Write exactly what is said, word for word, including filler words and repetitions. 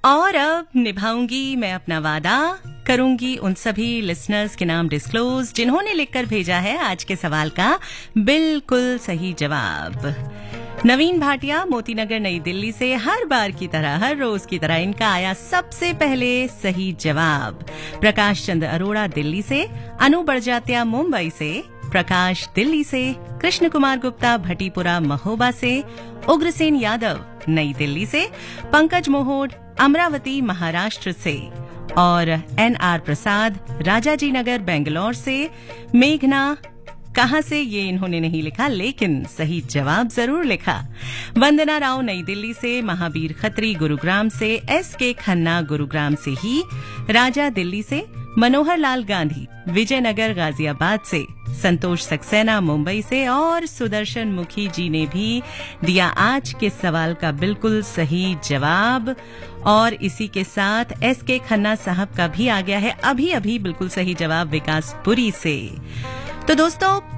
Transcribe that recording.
और अब निभाऊंगी मैं अपना वादा, करूंगी उन सभी लिसनर्स के नाम डिस्क्लोज जिन्होंने लिखकर भेजा है आज के सवाल का बिल्कुल सही जवाब। नवीन भाटिया मोतीनगर नई दिल्ली से हर बार की तरह हर रोज की तरह इनका आया सबसे पहले सही जवाब। प्रकाश चंद्र अरोड़ा दिल्ली से, अनु बड़जात्या मुंबई से, प्रकाश दिल्ली से, कृष्ण कुमार गुप्ता भटीपुरा महोबा से, उग्रसेन यादव नई दिल्ली से, पंकज मोहोड अमरावती महाराष्ट्र से और एन आर प्रसाद राजाजी नगर बेंगलोर से। मेघना कहां से ये इन्होंने नहीं लिखा लेकिन सही जवाब जरूर लिखा। वंदना राव नई दिल्ली से, महावीर खत्री गुरुग्राम से, एस के खन्ना गुरुग्राम से ही, राजा दिल्ली से, मनोहर लाल गांधी विजयनगर गाजियाबाद से, संतोष सक्सेना मुंबई से और सुदर्शन मुखी जी ने भी दिया आज के सवाल का बिल्कुल सही जवाब। और इसी के साथ एस के खन्ना साहब का भी आ गया है अभी अभी बिल्कुल सही जवाब विकासपुरी से। तो दोस्तों